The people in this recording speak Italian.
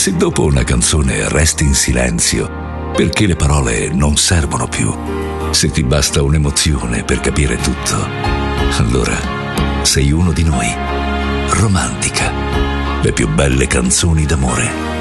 se dopo una canzone resti in silenzio perché le parole non servono più, se ti basta un'emozione per capire tutto, allora sei uno di noi. Romantica, le più belle canzoni d'amore.